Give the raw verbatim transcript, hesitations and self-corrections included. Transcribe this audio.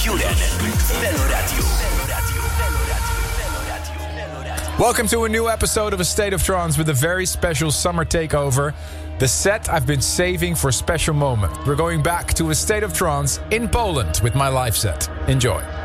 Juren Veloradio. Welcome to a new episode of A State of Trance with a very special summer takeover. The set I've been saving for a special moment. We're going back to A State of Trance in Poland with my live set. Enjoy.